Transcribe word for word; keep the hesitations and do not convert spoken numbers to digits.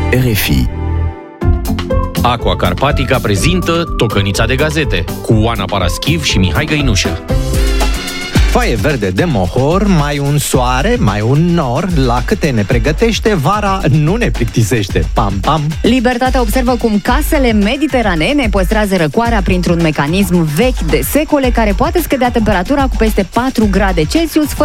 R F I. Aqua Carpatica prezintă Tocănița de gazete cu Oana Paraschiv și Mihai Găinușă. Foaie verde de mohor, mai un soare, mai un nor, la câte ne pregătește, vara nu ne plictisește. Pam, pam! Libertatea observă cum casele mediteranene păstrează răcoarea printr-un mecanism vechi de secole care poate scădea temperatura cu peste patru grade Celsius